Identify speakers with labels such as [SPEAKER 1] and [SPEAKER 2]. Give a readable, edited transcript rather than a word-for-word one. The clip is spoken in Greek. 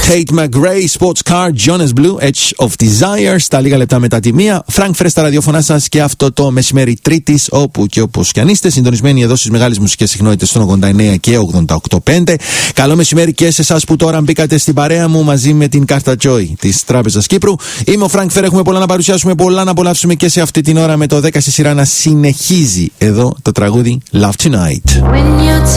[SPEAKER 1] Tate McRae, Sports Car, Jonas Blue, Edge of Desire. Στα λίγα λεπτά μετά τη μία. Frank Fresh στα ραδιοφωνά σας και αυτό το μεσημέρι Τρίτης, όπου και όπως κι αν είστε, συντονισμένοι εδώ στις μεγάλες μουσικές συχνότητες των 89 και 88.5. Καλό μεσημέρι και σε εσάς που τώρα μπήκατε στην παρέα μου μαζί με την κάρτα Joy της Τράπεζας Κύπρου. Είμαι ο Frank Fresh. Έχουμε πολλά να παρουσιάσουμε, πολλά να απολαύσουμε και σε αυτή την ώρα με το 10 στη σειρά να συνεχίζει εδώ το τραγούδι Love Tonight.